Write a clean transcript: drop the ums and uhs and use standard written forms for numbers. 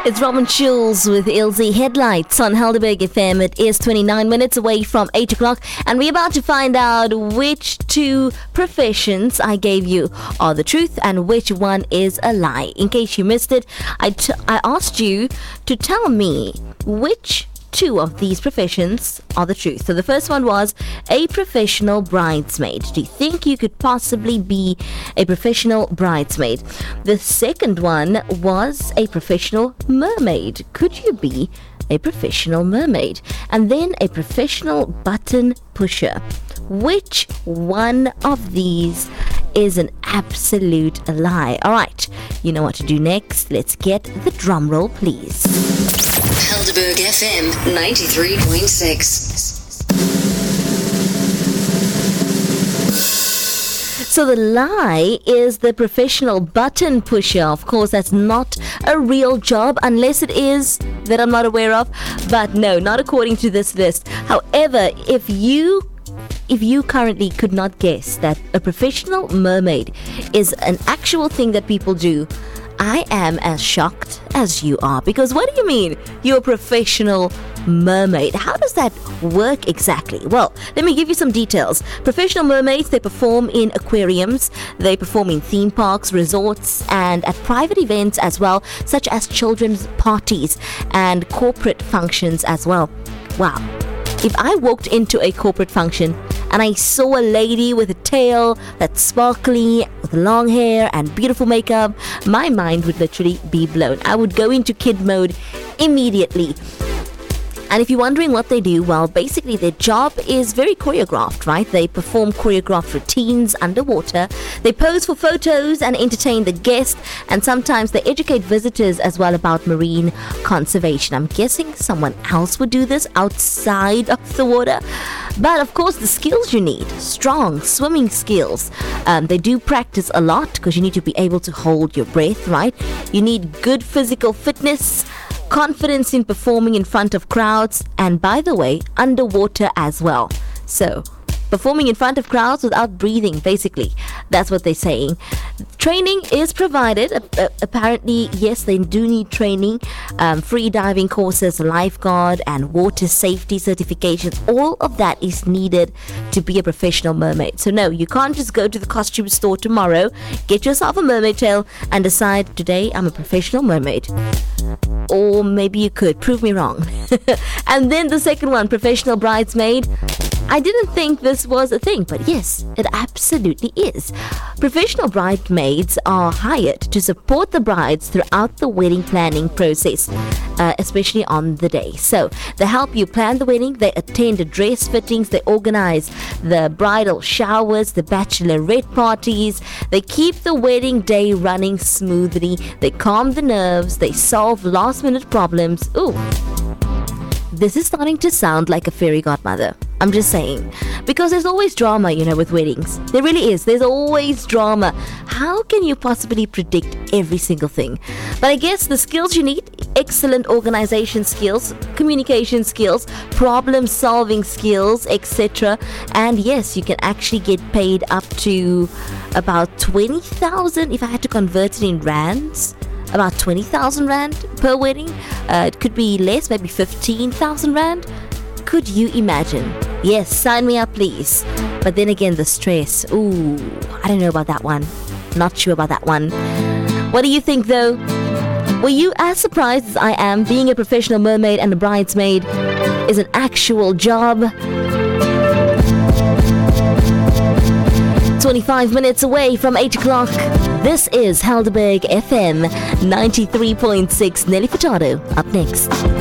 It's Robin Schulz with LZ Headlights on Helderberg FM. It is 29 minutes away from 8 o'clock, and we're about to find out which two professions I gave you are the truth and which one is a lie. In case you missed it, I asked you to tell me which two of these professions are the truth. So the first one was a professional bridesmaid. Do you think you could possibly be a professional bridesmaid? The second one was a professional mermaid. Could you be a professional mermaid? And then a professional button pusher. Which one of these is an absolute lie? All right, you know what to do next. Let's get the drum roll, please. Helderberg FM 93.6. So the lie is the professional button pusher. Of course, that's not a real job unless it is that I'm not aware of. But no, not according to this list. However, if you currently could not guess that a professional mermaid is an actual thing that people do, I am as shocked as you are. Because what do you mean you're a professional mermaid? How does that work exactly? Well, let me give you some details. Professional mermaids, they perform in aquariums, they perform in theme parks, resorts, and at private events as well, such as children's parties and corporate functions as well. Wow. If I walked into a corporate function and I saw a lady with a tail that's sparkly, with long hair and beautiful makeup, my mind would literally be blown. I would go into kid mode immediately. And if you're wondering what they do, well, basically their job is very choreographed, right? They perform choreographed routines underwater. They pose for photos and entertain the guests. And sometimes they educate visitors as well about marine conservation. I'm guessing someone else would do this outside of the water. But of course, the skills you need, strong swimming skills. They do practice a lot because you need to be able to hold your breath, right? You need good physical fitness, confidence in performing in front of crowds, and by the way, underwater as well. So, performing in front of crowds without breathing, basically. That's what they're saying. Training is provided. Apparently, yes, they do need training. Free diving courses, lifeguard, and water safety certifications. All of that is needed to be a professional mermaid. So no, you can't just go to the costume store tomorrow, get yourself a mermaid tail, and decide, today I'm a professional mermaid. Or maybe you could. Prove me wrong. And then the second one, professional bridesmaid. I didn't think this was a thing, but yes, it absolutely is. Professional bridesmaids are hired to support the brides throughout the wedding planning process, especially on the day. So they help you plan the wedding, they attend the dress fittings, they organize the bridal showers, the bachelorette parties, they keep the wedding day running smoothly, they calm the nerves, they solve last minute problems. Ooh. This is starting to sound like a fairy godmother. I'm just saying. Because there's always drama, with weddings. There really is. There's always drama. How can you possibly predict every single thing? But I guess the skills you need, excellent organization skills, communication skills, problem-solving skills, etc. And yes, you can actually get paid up to about 20,000 if I had to convert it in rands. About 20,000 rand per wedding. It could be less, maybe 15,000 rand. Could you imagine? Yes, sign me up, please. But then again, the stress. Ooh, I don't know about that one. Not sure about that one. What do you think, though? Were you as surprised as I am being a professional mermaid and a bridesmaid is an actual job? 25 minutes away from 8 o'clock. This is Helderberg FM 93.6. Nelly Furtado up next.